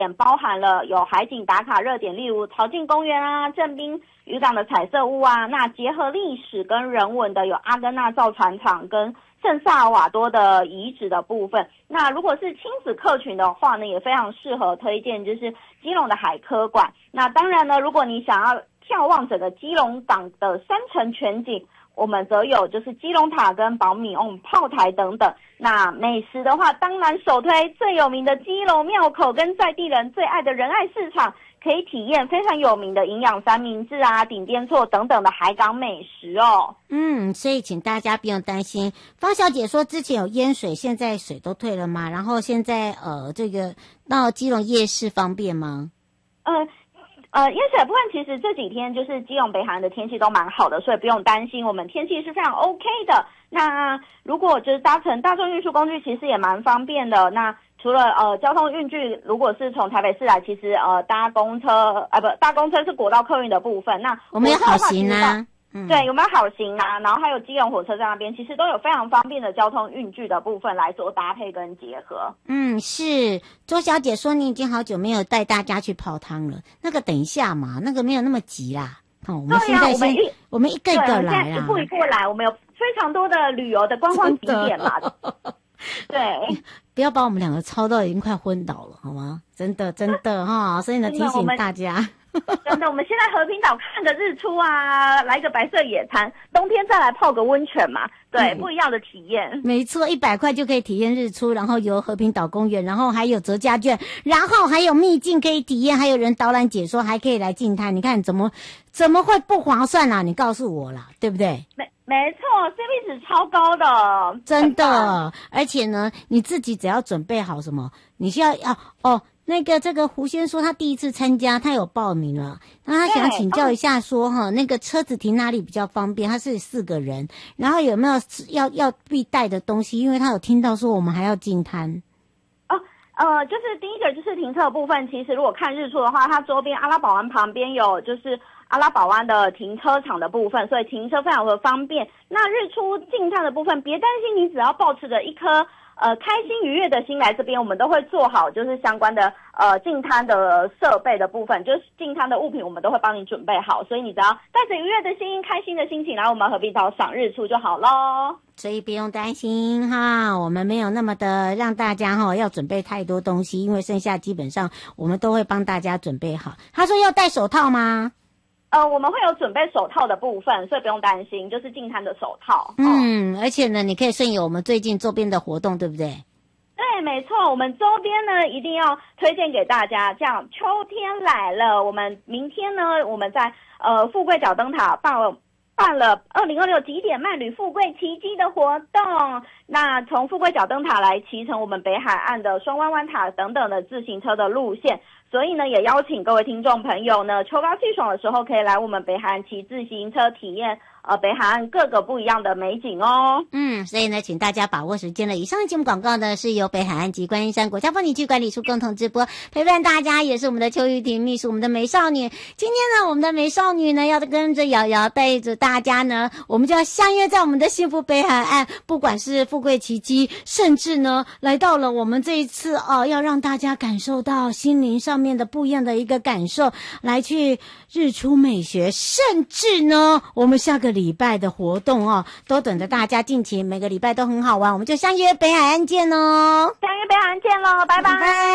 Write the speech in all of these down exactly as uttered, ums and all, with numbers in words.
包含了有海景打卡热点，例如潮境公园啊、正滨渔港的彩色屋啊。那结合历史跟人文的有阿根纳造船厂跟圣萨尔瓦多的遗址的部分。那如果是亲子客群的话呢，也非常适合推荐就是基隆的海科馆。那当然呢，如果你想要眺望整个基隆港的山城全景，我们则有就是基隆塔跟宝米瓮炮台等等。那美食的话，当然首推最有名的基隆庙口跟在地人最爱的仁爱市场，可以体验非常有名的营养三明治啊、顶颠错等等的海港美食哦。 嗯，所以请大家不用担心。方小姐说之前有淹水，现在水都退了吗？然后现在呃，这个到基隆夜市方便吗？ 呃。呃，淹水部分其实这几天就是基隆北海岸的天气都蛮好的，所以不用担心，我们天气是非常 OK 的。那如果就是搭乘大众运输工具，其实也蛮方便的。那除了呃交通运具，如果是从台北市来，其实呃搭公车啊、呃、不搭公车是国道客运的部分。那我们有好行啊。 嗯、对，有没有好行啊？然后还有基隆火车站那边，其实都有非常方便的交通运具的部分来做搭配跟结合。 嗯，是。周小姐说你已经好久没有带大家去泡汤了，那个等一下嘛，那个没有那么急啦。哦，我们现在先， 对啊、我, 我们一个一个来啊， 一步一步来。我们有非常多的旅游的观光景点嘛。对， 不要把我们两个操到已经快昏倒了，好吗？真的，真的哈，所以呢，提醒大家。 真的，我们现在和平岛看个日出啊，来个白色野餐，冬天再来泡个温泉嘛，对，嗯、不一样的体验。 没错，一百块就可以体验日出，然后游和平岛公园，然后还有折价券，然后还有秘境可以体验，还有人导览解说，还可以来净滩。你看怎么怎么会不划算啊？你告诉我啦，对不对？ 没没错 ，C P 值超高的， 真的。而且呢，你自己只要准备好什么，你需要要哦。那个这个胡先说他第一次参加，他有报名了，那他想请教一下说哈，那个车子停哪里比较方便？他是四个人，然后有没有要要必带的东西？因为他有听到说我们还要进滩。 哦，呃，就是第一个就是停车的部分，其实如果看日出的话，它周边阿拉堡湾旁边有就是阿拉堡湾的停车场的部分，所以停车非常的方便。那日出进滩的部分，别担心，你只要抱持着一颗呃，开心愉悦的心来这边，我们都会做好就是相关的呃净滩的设备的部分，就是净滩的物品我们都会帮你准备好，所以你只要带着愉悦的心、开心的心情来我们和平岛赏日出就好咯。 所以不用担心哈，我们没有那么的让大家哈要准备太多东西，因为剩下基本上我们都会帮大家准备好。他说要戴手套吗？ 呃，我们会有准备手套的部分，所以不用担心，就是净滩的手套。 嗯，而且呢，你可以顺应我们最近周边的活动，对不对？ 对，没错，我们周边呢一定要推荐给大家。这样，秋天来了，我们明天呢，我们在呃富贵角灯塔办了办了二零二六极点慢旅富贵奇迹的活动。那从富贵角灯塔来骑乘我们北海岸的双弯弯塔等等的自行车的路线。所以呢，也邀请各位听众朋友呢，秋高气爽的时候，可以来我们北海岸骑自行车体验呃北海岸各个不一样的美景哦。 嗯，所以呢，请大家把握时间了。以上的节目广告呢，是由北海岸及观音山国家风景区管理处共同直播，陪伴大家也是我们的邱玉婷秘书，我们的美少女。今天呢，我们的美少女呢，要跟着瑶瑶带着大家呢，我们就要相约在我们的幸福北海岸，不管是富贵奇迹，甚至呢，来到了我们这一次哦，要让大家感受到心灵上面的不一样的一个感受，来去日出美学，甚至呢，我们下个礼拜的活动哦，都等着大家尽情，每个礼拜都很好玩，我们就相约北海岸见哦， 相约北海岸见咯，拜拜。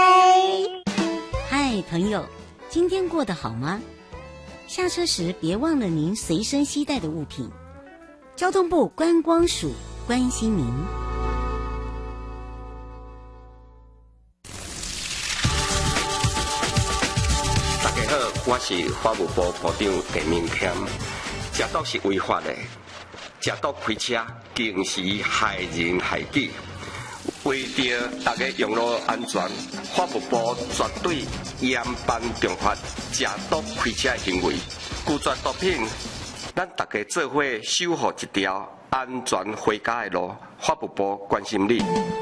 嗨，朋友，今天过得好吗？下车时别忘了您随身携带的物品。交通部观光署关心您。 大家好，我是法务部部长陈明谦。食毒是违法的，食毒开车更是害人害己。为着大家用路安全，法务部绝对严办重罚食毒开车的行为。拒绝毒品，咱大家做伙守护一条安全回家的路。法务部关心你。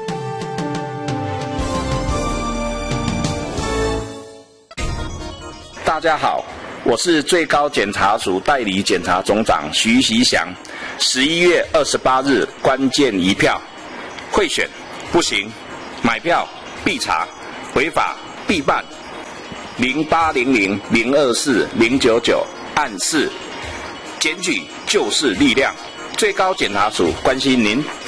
大家好，我是最高检察署代理检察总长徐习祥。十一月二十八日关键一票，贿选不行，买票必查，违法必办， 零八零零零二四零九九按四，检举就是力量。最高检察署关心您。